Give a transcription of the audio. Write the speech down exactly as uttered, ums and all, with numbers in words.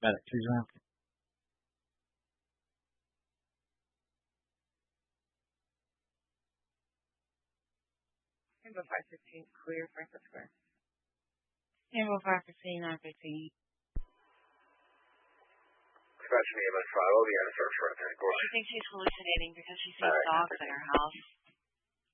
Medic two zero. Rainbow five fifteen, clear Franklin Square. Rainbow five fifteen, nine fifteen. Dispatch me about five. I'll be on a search for it. She thinks she's hallucinating because she sees dogs at her house.